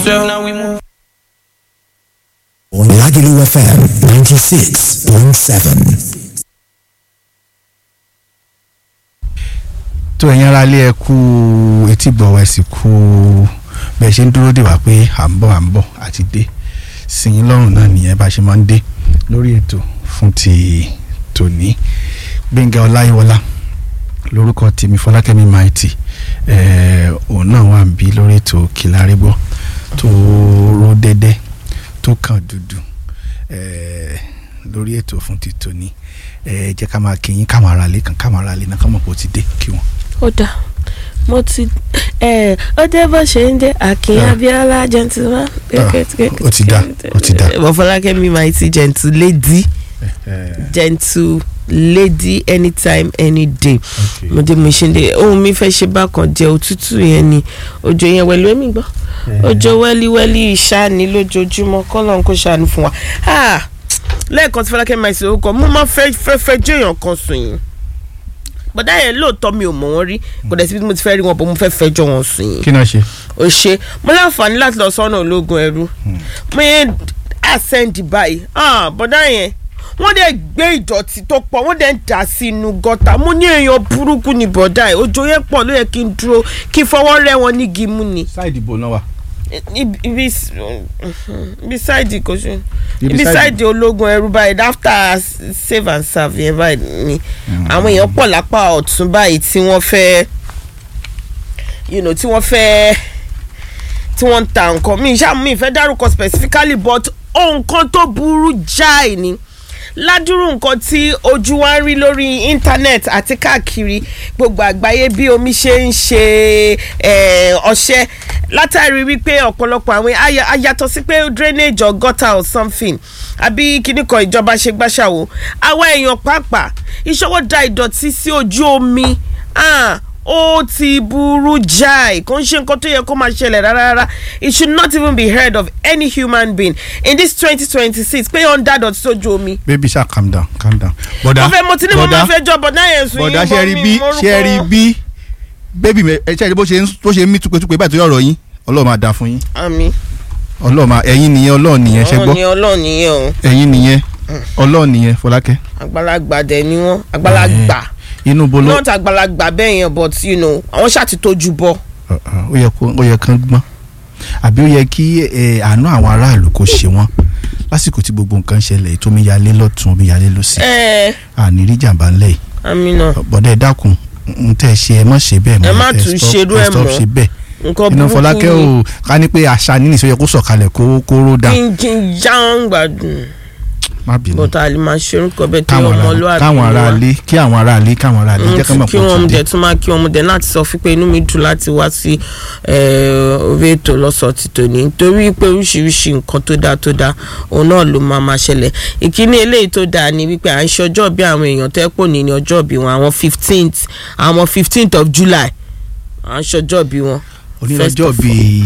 ourselves, now we move. On Lagelu FM 96.7. tó ẹ̀yin ará ilé ẹ kú etí gbọ̀wọ́ ẹ sì kú bẹ́ẹ̀ ṣe ń dúró dè wá pé à ń bọ̀ àti dé sí yín lọ́rùn náà nìyẹn bá ṣe máa ń dé lórí ètò fún ti tòní. Gbẹ́ngà Ọláyíwọlá lórúkọ tèmi, Fọlákẹ́mi Mighty òun náà wà ń bí lórí ètò Kílárégbọ́ tó ró dédé tó kàn dúdú lórí ètò fún ti tòní. Jẹ́ ká máa kíyìn káwọn ará ilé náà ká mọ̀ pé ó ti dé kí wọ́n. Ó dà mo ti ó dé bó ṣe ń dé Akin Abíọ́lá gentleman. Ó ti dá. Fọlákẹ́mi Mighty gentle lady anytime any day. Mo dé mo ṣe ń dé ohun mi fẹ́ ṣe bákan jẹ́ òtútù yẹn ni òjò yẹn wẹ̀lú ẹ̀mí gbọ́ òjò wẹ́líwẹ́lí ìṣáni lójoojúmọ́ kọ́lọ́n kó ṣàánú fún wa. Lẹ́ẹ̀kan tí Fọlákẹ́mi Mighty orúkọ mo máa fẹ́ jẹ́yàn kan sùn yín bọ̀dá yẹn lóòótọ́ mi ò mọ̀ wọ́n rí kò dẹ̀ síbi tí mo ti fẹ́ rí wọn bó mo fẹ́ fẹjọ́ wọn sùn yín. Kí náà ṣe? Ó ṣe mo láǹfààní láti lọ sọ́nà ológun ẹrú mo yẹn àsẹ́ǹdì báyìí bọ̀dá yẹn wọ́n dẹ̀ gbé ìdọ̀tí tó pọ̀ wọ́n dẹ̀ ń dà sí inú gọ́tà mo ní èèyàn burúkú ni bọ̀dá yẹn òjò yẹn pọ̀ ló yẹ kí n dúró kí n fọwọ́ rẹ́ wọn ní gímú ni. Sáìdì bò náà wà. Ibi sáìdì kò ṣe ibi sáìdì ológun ẹrú báyìí after save and serve yẹn báyìí ni àwọn èèyàn pọ̀ lápá ọ̀tún báyìí tí wọ́n fẹ́ tí wọ́n ń ta nǹkan mi ìfẹ́ dárúkọ specifically but nǹkan tó burú jáì ni ládùúrú nǹkan tí ojú wa ń rí lórí internet àti káàkiri gbogbo àgbáyé bí omi ṣe ń ṣe ọṣẹ látàrí wípé ọ̀pọ̀lọpọ̀ àwọn ayàtọ̀ sí pé drainage or gutter or something àbí kíní kan ìjọba ṣe gbàṣàwò àwa èèyàn pàápàá ìṣọwọ́ da ìdọ̀tí sí ojú omi ó ti burú jáì kò ń ṣe nǹkan tó yẹ kó máa ṣẹlẹ̀ rárá. It should not even be heard of any human being in this 2026 pé ó ń dá dọ̀tí sójú omi. Baby ṣá calm down. Bọ̀dá mo ti ní mo máa fẹ́ jọ bọ̀dá yẹn sùn yín bọ́ mi morúkọ. ṣe rí bí baby ṣe rí bó ṣe ń mí túpẹ́túpẹ́ báyìí tó yọ̀rọ̀ yín Ọlọ́run máa dá fún yín. Àmín. Ẹ̀yin nìyẹn Ọlọ́run nìyẹn ṣe gbọ́. Ọlọ́run nìyẹn o. Ẹ̀yin nìyẹn Ọlọ́run nìyẹn Fọlákẹ́. Àgbàlagbà dẹ̀ ni wọ́n àgbàlagbà. Inú bolo. Not àgbàlagbà bẹ́ẹ̀ yẹn but àwọn ṣáà ti tójú bọ́. Ó yẹ kán gbọ́n àbí ó yẹ kí àánú àwọn aráàlú kò ṣe wọ́n lásìkò tí gbogbo nǹkan ṣẹlẹ̀ tó mi yalé lọ́tún omi yalé lọ́sì. Àní rí jàǹbá ńlẹ̀ yìí. Àmínà. Bọ̀dẹ̀ dákun n tẹ́ ṣe ẹ má ṣe bẹ́ẹ̀ mọ́. Ẹ má tún ṣerú ẹ̀ mọ́. ṣe bẹ́ẹ̀. Nǹkan Iná burúkú Fọlákẹ́ ò ká ní pé àṣà nínú ìṣòyẹ kó sọ̀kalẹ̀ kó ró dá. kí n jáwọn gbádùn. Má bínú. Bọ́tà àlè máa ṣe orúkọ bẹ́ẹ̀ tí ọmọlúwàbí káwọn aráalé jẹ́ ká mọ̀ pọ̀ kí wọ́n mú tún máa kí wọ́n mú dẹ̀ láti sọ fún pé inú mi dùn láti wá sí orí ètò lọ́sọ̀ọ́ ti tòní nítorí pé oríṣiríṣi nǹkan tó dáa òun náà ló máa ṣẹlẹ̀. Ìkíní eléyìí tó dáa ni wípé à ń ṣe ọjọ́ bí àwọn èèyàn tẹ́ pò ní ọjọ́ bí wọn àwọn 15th of July à ń ṣe ọjọ́ bí wọn. onílọ́jọ́ bíi